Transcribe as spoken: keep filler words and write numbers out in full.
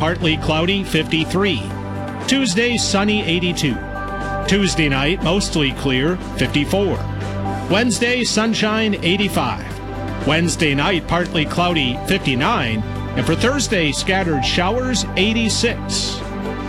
partly cloudy, fifty-three. Tuesday, sunny, eighty-two. Tuesday night, mostly clear, fifty-four. Wednesday, sunshine, eighty-five. Wednesday night, partly cloudy, fifty-nine. And for Thursday, scattered showers, eighty-six.